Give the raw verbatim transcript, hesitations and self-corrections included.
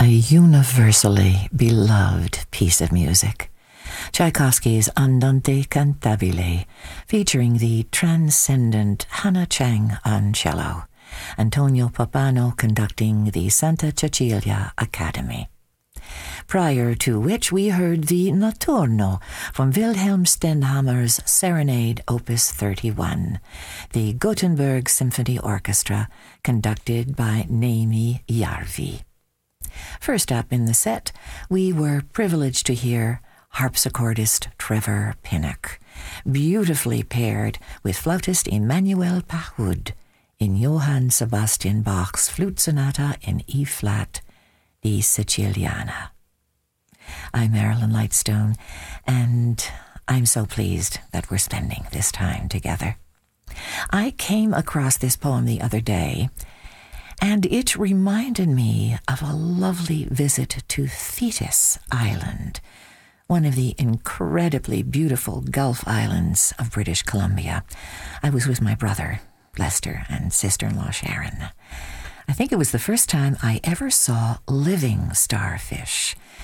universally beloved piece of music. Tchaikovsky's Andante Cantabile, featuring the transcendent Hannah Chang on cello, Antonio Pappano conducting the Santa Cecilia Academy. Prior to which we heard the Notturno from Wilhelm Stenhammar's Serenade Opus thirty-one, the Gothenburg Symphony Orchestra, conducted by Neimi Järvi. First up in the set, we were privileged to hear harpsichordist Trevor Pinnock, beautifully paired with flautist Emmanuel Pahud in Johann Sebastian Bach's Flute Sonata in E-flat, the Siciliana. I'm Marilyn Lightstone, and I'm so pleased that we're spending this time together. I came across this poem the other day, and it reminded me of a lovely visit to Thetis Island, one of the incredibly beautiful Gulf Islands of British Columbia. I was with my brother, Lester, and sister-in-law, Sharon. I think it was the first time I ever saw living starfish.